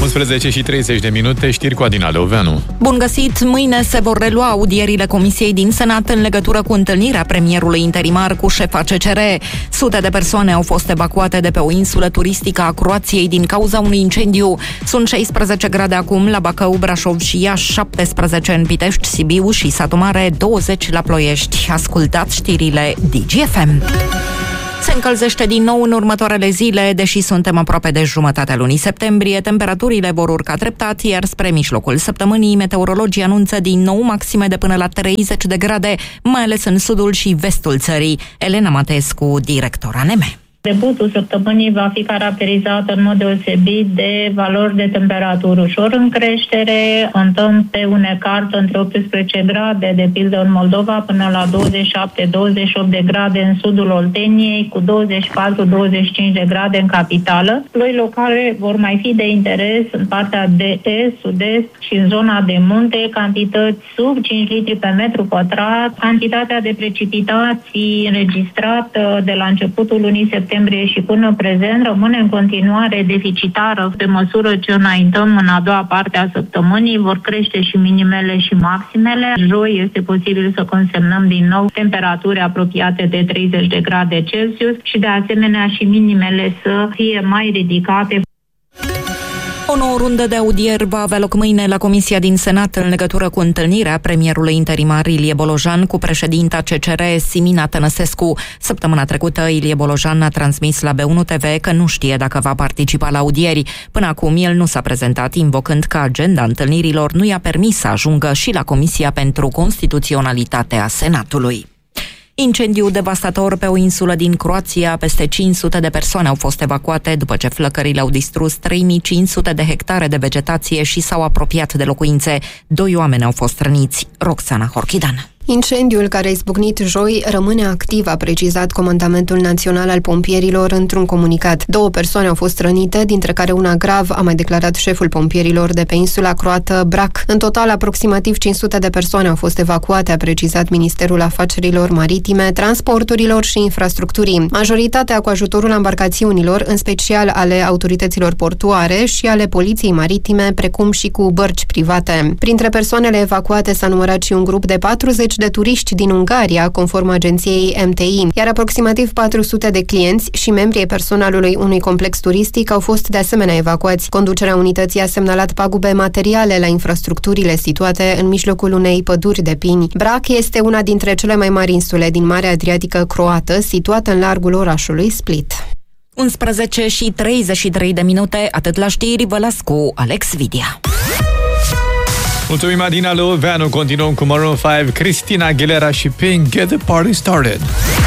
11:30, știri cu Adina Leoveanu. Bun găsit! Mâine se vor relua audierile Comisiei din Senat în legătură cu întâlnirea premierului interimar cu șefa CCR. Sute de persoane au fost evacuate de pe o insulă turistică a Croației din cauza unui incendiu. Sunt 16 grade acum la Bacău, Brașov și Iași, 17 în Pitești, Sibiu și Satu Mare, 20 la Ploiești. Ascultați știrile DGFM. Se încălzește din nou în următoarele zile, deși suntem aproape de jumătatea lunii septembrie, temperaturile vor urca treptat, iar spre mijlocul săptămânii, meteorologii anunță din nou maxime de până la 30 de grade, mai ales în sudul și vestul țării. Elena Matescu, director ANM. Debutul săptămânii va fi caracterizat în mod deosebit de valori de temperatură ușor în creștere. Contăm pe un ecart între 18 grade, de pildă în Moldova, până la 27-28 de grade în sudul Olteniei, cu 24-25 de grade în capitală. Ploi locale vor mai fi de interes în partea de est, sud-est și în zona de munte, cantități sub 5 litri pe metru pătrat. Cantitatea de precipitații înregistrată de la începutul lunii septembrie și până prezent rămâne în continuare deficitară. Pe măsură ce înaintăm în a doua parte a săptămânii, vor crește și minimele și maximele. Joi este posibil să consemnăm din nou temperaturi apropiate de 30 de grade Celsius și de asemenea și minimele să fie mai ridicate. O nouă rundă de audieri va avea loc mâine la Comisia din Senat în legătură cu întâlnirea premierului interimar Ilie Bolojan cu președinta CCR Simina Tănăsescu. Săptămâna trecută, Ilie Bolojan a transmis la B1 TV că nu știe dacă va participa la audieri. Până acum, el nu s-a prezentat, invocând că agenda întâlnirilor nu i-a permis să ajungă și la Comisia pentru Constituționalitatea Senatului. Incendiu devastator pe o insulă din Croația, peste 500 de persoane au fost evacuate după ce flăcările au distrus 3500 de hectare de vegetație și s-au apropiat de locuințe. 2 oameni au fost răniți. Roxana Horchidan. Incendiul care a izbucnit joi rămâne activ, a precizat Comandamentul Național al Pompierilor într-un comunicat. 2 persoane au fost rănite, dintre care una grav, a mai declarat șeful pompierilor de pe insula croată Brac. În total, aproximativ 500 de persoane au fost evacuate, a precizat Ministerul Afacerilor Maritime, Transporturilor și Infrastructurii. Majoritatea cu ajutorul embarcațiunilor, în special ale autorităților portuare și ale poliției maritime, precum și cu bărci private. Printre persoanele evacuate s-a numărat și un grup de 40 de turiști din Ungaria, conform agenției MTI, iar aproximativ 400 de clienți și membrii personalului unui complex turistic au fost de asemenea evacuați. Conducerea unității a semnalat pagube materiale la infrastructurile situate în mijlocul unei păduri de pini. Brac este una dintre cele mai mari insule din Marea Adriatică croată, situată în largul orașului Split. 11:33, atât la știri, vă las cu Alex Vidia. Mulțumim, Adina Leoveanu. Continuăm cu Maroon 5, Christina Aguilera și Pink, Get the Party Started.